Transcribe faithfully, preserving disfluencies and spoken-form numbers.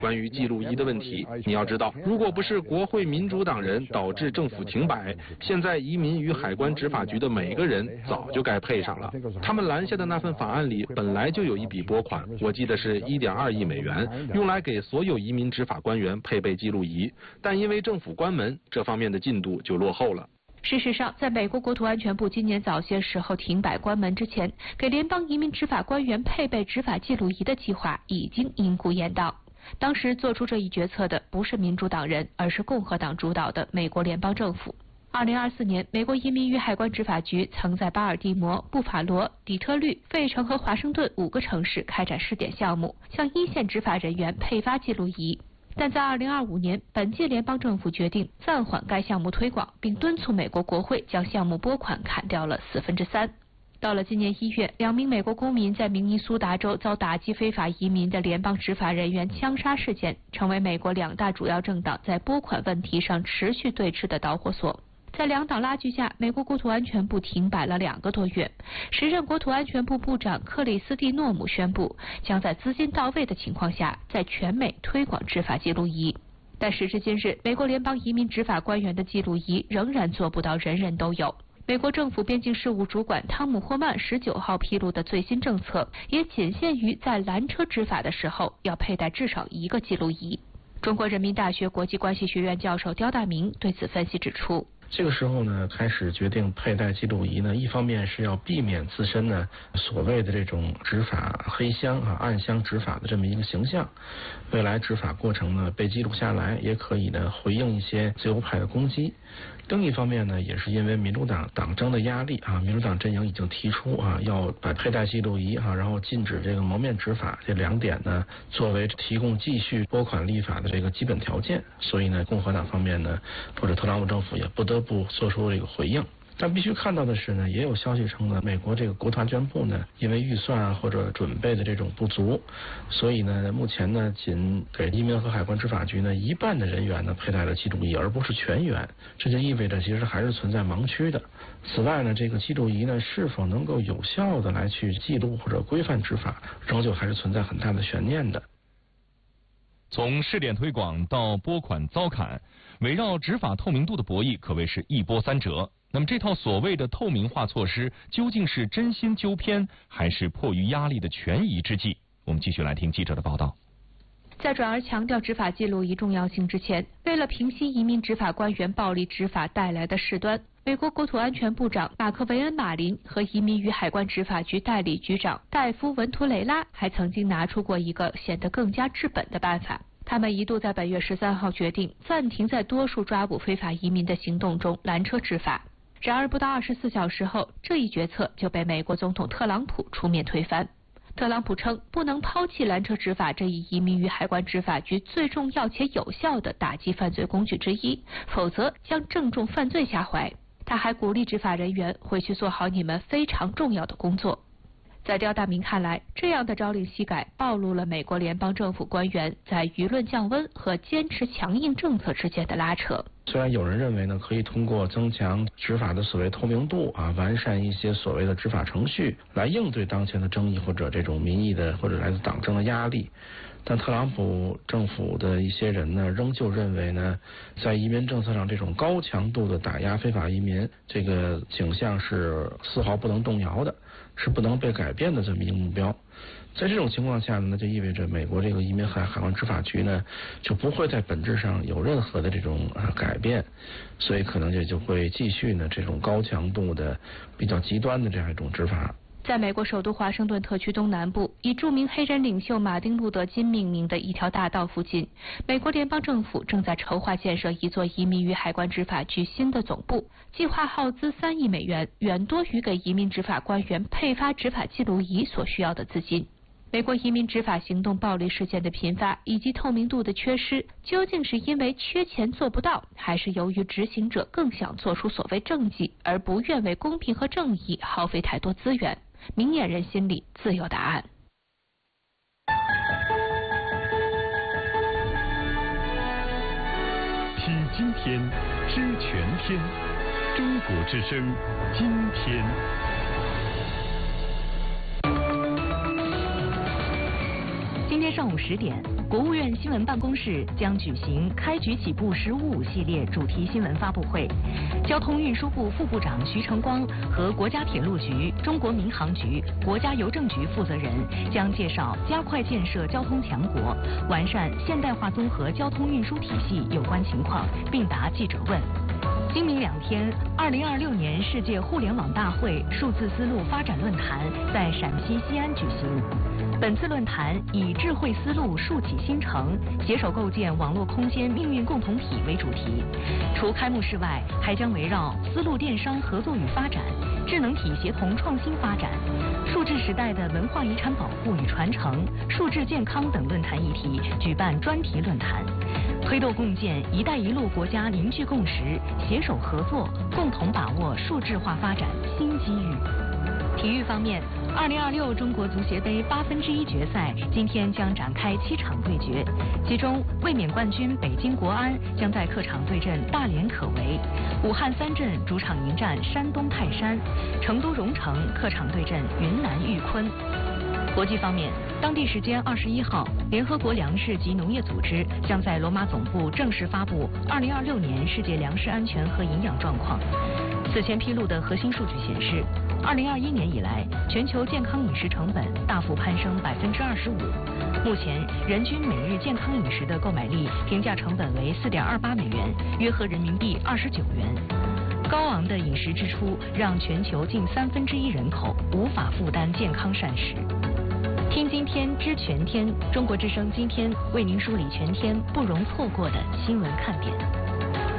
关于记录仪的问题，你要知道，如果不是国会民主党人导致政府停摆，现在移民与海关执法局的每个人早就该配上了。他们拦下的那份法案里本来就有一笔拨款，我记得是一点二亿美元，用来给所有移民执法官员配备记录仪，但因为政府关门，这方面的进度就落后了。 事实上，在美国国土安全部今年早些时候停摆关门之前，给联邦移民执法官员配备执法记录仪的计划已经因故延宕。当时做出这一决策的不是民主党人，而是共和党主导的美国联邦政府。二零二四年，美国移民与海关执法局曾在巴尔的摩、布法罗、底特律、费城和华盛顿五个城市开展试点项目，向一线执法人员配发记录仪。但在二零二五年，本届联邦政府决定暂缓该项目推广，并敦促美国国会将项目拨款砍掉了四分之三。到了今年一月，两名美国公民在明尼苏达州遭打击非法移民的联邦执法人员枪杀事件，成为美国两大主要政党在拨款问题上持续对峙的导火索。在两党拉锯下，美国国土安全部停摆了两个多月。时任国土安全部部长克里斯蒂诺姆宣布，将在资金到位的情况下，在全美推广执法记录仪。但时至今日，美国联邦移民执法官员的记录仪仍然做不到人人都有。美国政府边境事务主管汤姆·霍曼十九号披露的最新政策，也仅限于在拦车执法的时候要佩戴至少一个记录仪。中国人民大学国际关系学院教授刁大明对此分析指出， 这个时候呢，开始决定佩戴记录仪呢，一方面是要避免自身呢所谓的这种执法黑箱啊、暗箱执法的这么一个形象，未来执法过程呢被记录下来，也可以呢回应一些自由派的攻击。另一方面呢，也是因为民主党党争的压力啊，民主党阵营已经提出啊，要把佩戴记录仪啊，然后禁止这个蒙面执法这两点呢，作为提供继续拨款立法的这个基本条件。所以呢，共和党方面呢，或者特朗普政府也不得不做出这个回应。但必须看到的是呢，也有消息称呢，美国这个国土安全部呢，因为预算啊或者准备的这种不足，所以呢，目前呢，仅给移民和海关执法局呢一半的人员呢佩戴了记录仪，而不是全员。这就意味着其实还是存在盲区的。此外呢，这个记录仪呢是否能够有效的来去记录或者规范执法，仍旧还是存在很大的悬念的。 从试点推广到拨款遭砍，围绕执法透明度的博弈可谓是一波三折。那么这套所谓的透明化措施，究竟是真心纠偏，还是迫于压力的权宜之计？我们继续来听记者的报道。 在转而强调执法记录仪重要性之前，为了平息移民执法官员暴力执法带来的事端，美国国土安全部长马克维恩·马林和移民与海关执法局代理局长戴夫·文图雷拉还曾经拿出过一个显得更加治本的办法。他们一度在本月十三号决定暂停在多数抓捕非法移民的行动中拦车执法。然而不到二十四小时后，这一决策就被美国总统特朗普出面推翻。特朗普称不能抛弃拦车执法这一移民与海关执法局最重要且有效的打击犯罪工具之一，否则将正中犯罪下怀。他还鼓励执法人员回去做好你们非常重要的工作。在刁大明看来，这样的朝令夕改暴露了美国联邦政府官员在舆论降温和坚持强硬政策之间的拉扯。 虽然有人认为呢，可以通过增强执法的所谓透明度啊，完善一些所谓的执法程序，来应对当前的争议或者这种民意的或者来自党争的压力。但特朗普政府的一些人呢，仍旧认为呢，在移民政策上这种高强度的打压非法移民这个倾向是丝毫不能动摇的，是不能被改变的这么一个目标。在这种情况下呢，那就意味着美国这个移民海海关执法局呢，就不会在本质上有任何的这种啊改变，所以可能也就会继续呢这种高强度的、比较极端的这样一种执法。 在美国首都华盛顿特区东南部，以著名黑人领袖马丁·路德·金命名的一条大道附近，美国联邦政府正在筹划建设一座移民与海关执法局新的总部，计划耗资三亿美元，远多于给移民执法官员配发执法记录仪所需要的资金。美国移民执法行动暴力事件的频发以及透明度的缺失，究竟是因为缺钱做不到，还是由于执行者更想做出所谓政绩，而不愿为公平和正义耗费太多资源？明眼人心里自有答案。 听今天，知全天，中国之声，今天。 今天上午十点， 国务院新闻办公室将举行开局起步“十五五”系列主题新闻发布会。交通运输部副部长徐成光和国家铁路局、中国民航局、国家邮政局负责人将介绍加快建设交通强国、完善现代化综合交通运输体系有关情况，并答记者问。今明两天，二零二六年世界互联网大会数字丝路发展论坛在陕西西安举行。本次论坛以智慧丝路竖起新城，携手构建网络空间命运共同体为主题。除开幕式外，还将围绕丝路电商合作与发展、智能体协同创新发展、数字时代的文化遗产保护与传承、数字健康等论坛议题举办专题论坛，推动共建“一带一路”国家凝聚共识，携手合作，共同把握数字化发展新机遇。体育方面，二零二六中国足协杯八分之一决赛今天将展开七场对决，其中卫冕冠军北京国安将在客场对阵大连可为，武汉三镇主场迎战山东泰山，成都蓉城客场对阵云南玉坤。国际方面，当地时间二十一号，联合国粮食及农业组织将在罗马总部正式发布二零二六年世界粮食安全和营养状况。此前披露的核心数据显示，二零二一年以来，全球健康饮食成本大幅攀升百分之二十五。目前，人均每日健康饮食的购买力平价成本为四点二八美元，约合人民币二十九元。高昂的饮食支出让全球近三分之一人口无法负担健康膳食。听今天知全天，中国之声今天为您梳理全天不容错过的新闻看点。